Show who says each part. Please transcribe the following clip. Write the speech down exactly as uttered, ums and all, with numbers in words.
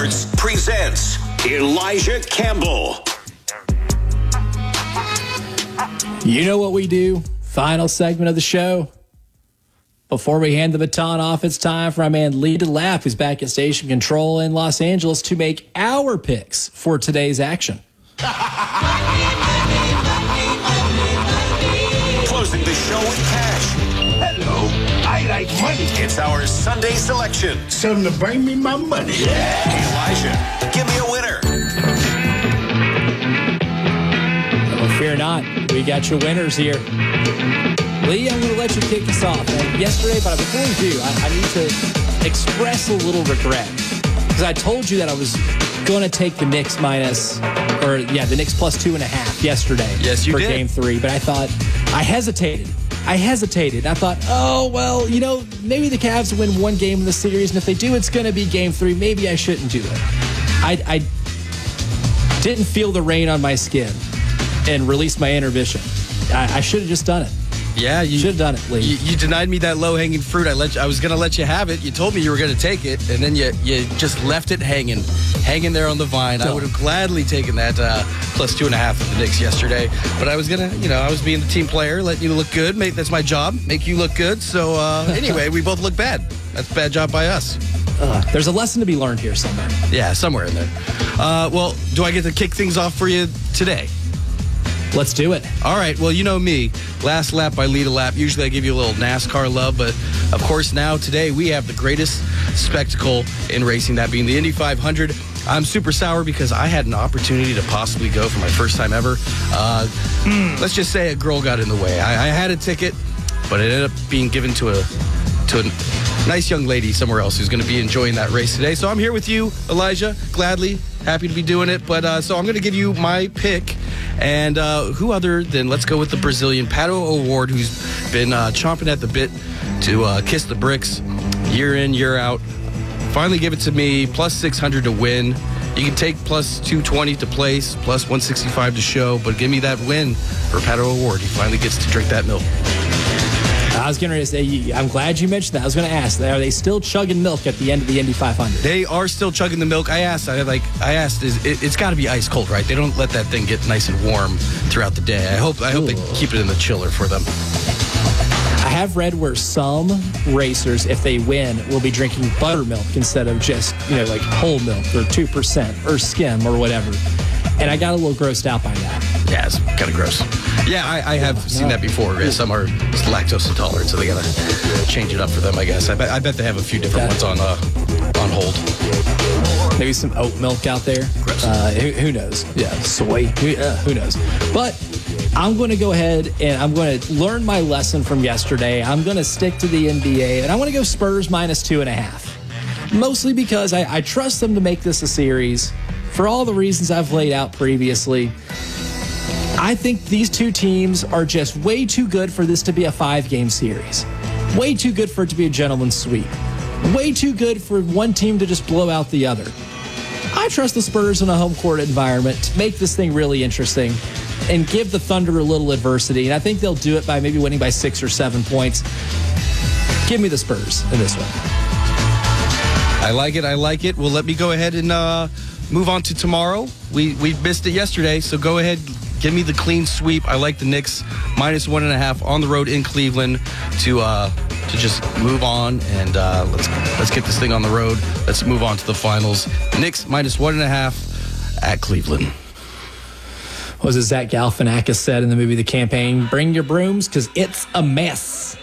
Speaker 1: Sports presents Elijah Campbell.
Speaker 2: You know what we do? Final segment of the show. Before we hand the baton off, it's time for our man Lee DeLapp, who's back at station control in Los Angeles, to make our picks for today's action.
Speaker 1: Closing the show with cash.
Speaker 3: Hello, I like money.
Speaker 1: It's our Sunday selection.
Speaker 3: Something to bring me my money. Yeah.
Speaker 1: Elijah, give me a winner.
Speaker 2: Well, fear not. We got your winners here. Lee, I'm going to let you kick us off. And yesterday, but before we do, I, I need to express a little regret. Because I told you that I was going to take the Knicks minus, or yeah, the Knicks plus two and a half yesterday.
Speaker 4: Yes, you
Speaker 2: for
Speaker 4: did.
Speaker 2: game three. But I thought, I hesitated. I hesitated. I thought, oh, well, you know, maybe the Cavs win one game in the series, and if they do, it's going to be game three. Maybe I shouldn't do it. I, I didn't feel the rain on my skin and released my inhibition. I, I should have just done it.
Speaker 4: Yeah, you
Speaker 2: should have done it, Lee.
Speaker 4: You, you denied me that low-hanging fruit. I let you, I was going to let you have it. You told me you were going to take it, and then you you just left it hanging, hanging there on the vine. I would have gladly taken that uh, plus two and a half of the Knicks yesterday, but I was going to, you know, I was being the team player, letting you look good. Make, that's my job, make you look good. So uh, anyway, we both look bad. That's a bad job by us.
Speaker 2: Uh, there's a lesson to be learned here somewhere.
Speaker 4: Yeah, somewhere in there. Uh, well, do I get to kick things off for you today?
Speaker 2: Let's do it.
Speaker 4: All right. Well, you know me. Last lap by lead a lap. Usually I give you a little NASCAR love, but of course now today we have the greatest spectacle in racing, that being the Indy five hundred. I'm super sour because I had an opportunity to possibly go for my first time ever. Uh, let's just say a girl got in the way. I, I had a ticket, but it ended up being given to a to a nice young lady somewhere else who's going to be enjoying that race today. So I'm here with you, Elijah. Gladly, happy to be doing it. But uh, so I'm going to give you my pick. And uh, who other than, let's go with the Brazilian, Pato O'Ward, who's been uh, chomping at the bit to uh, kiss the bricks year in, year out. Finally give it to me, plus six hundred to win. You can take plus two twenty to place, plus one sixty-five to show, but give me that win for Pato O'Ward. He finally gets to drink that milk.
Speaker 2: I was going to say, I'm glad you mentioned that. I was going to ask, are they still chugging milk at the end of the Indy five hundred?
Speaker 4: They are still chugging the milk. I asked, I like, I asked, is it, it's got to be ice cold, right? They don't let that thing get nice and warm throughout the day. I hope, I hope they keep it in the chiller for them.
Speaker 2: I have read where some racers, if they win, will be drinking buttermilk instead of just, you know, like whole milk or two percent or skim or whatever. And I got a little grossed out by that.
Speaker 4: Yeah, it's kind of gross. Yeah, I, I have yeah, seen no. that before. Some are lactose intolerant, so they got to change it up for them, I guess. I bet, I bet they have a few different that, ones on uh, on hold.
Speaker 2: Maybe some oat milk out there. Gross. Uh, who, who knows? Yeah, soy. Who, uh, who knows? But I'm going to go ahead and I'm going to learn my lesson from yesterday. I'm going to stick to the N B A, and I want to go Spurs minus two and a half. Mostly because I, I trust them to make this a series for all the reasons I've laid out previously. I think these two teams are just way too good for this to be a five-game series. Way too good for it to be a gentleman's sweep. Way too good for one team to just blow out the other. I trust the Spurs in a home court environment to make this thing really interesting and give the Thunder a little adversity. And I think they'll do it by maybe winning by six or seven points. Give me the Spurs in this one.
Speaker 4: I like it. I like it. Well, let me go ahead and uh, move on to tomorrow. We we missed it yesterday, so go ahead. Give me the clean sweep. I like the Knicks minus one and a half on the road in Cleveland to uh, to just move on and uh, let's let's get this thing on the road. Let's move on to the finals. Knicks minus one and a half at Cleveland.
Speaker 2: What was it Zach Galifianakis said in the movie The Campaign? Bring your brooms because it's a mess.